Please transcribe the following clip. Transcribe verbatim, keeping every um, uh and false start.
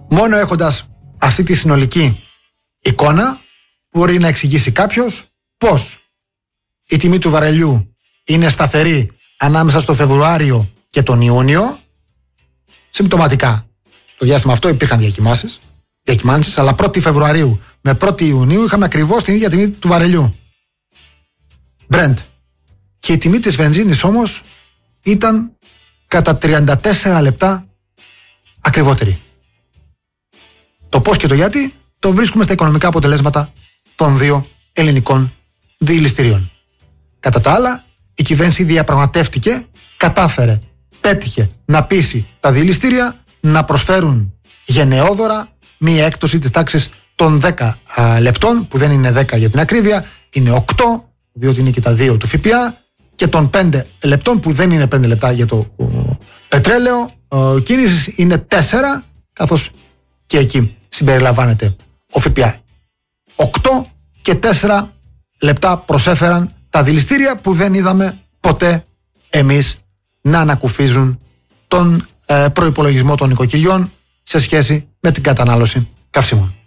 Μόνο έχοντας αυτή τη συνολική εικόνα μπορεί να εξηγήσει κάποιος πώς η τιμή του βαρελιού είναι σταθερή ανάμεσα στο Φεβρουάριο και τον Ιούνιο. Συμπτωματικά στο διάστημα αυτό υπήρχαν διακυμάνσεις, διακυμάνσεις, αλλά πρώτη Φεβρουαρίου με πρώτη Ιουνίου είχαμε ακριβώς την ίδια τιμή του βαρελιού Brent. Και η τιμή της βενζίνης όμως ήταν κατά τριάντα τέσσερα λεπτά ακριβότερη. Το πώς και το γιατί το βρίσκουμε στα οικονομικά αποτελέσματα των δύο ελληνικών διηληστηρίων. Κατά τα άλλα, η κυβέρνηση διαπραγματεύτηκε, κατάφερε, πέτυχε να πείσει τα διηληστήρια να προσφέρουν γενναιόδωρα μία έκπτωση της τάξης των δέκα α, λεπτών, που δεν είναι δέκα για την ακρίβεια, είναι οκτώ, διότι είναι και τα δύο του ΦΠΑ, και των πέντε λεπτών, που δεν είναι πέντε λεπτά για το ο, πετρέλαιο ο, κίνησης, είναι τέσσερα, καθώς και εκεί συμπεριλαμβάνεται ο ΦΠΑ. οκτώ και τέσσερα λεπτά προσέφεραν τα δηληστήρια, που δεν είδαμε ποτέ εμείς να ανακουφίζουν τον ε, προϋπολογισμό των νοικοκυριών σε σχέση με την κατανάλωση καυσίμων.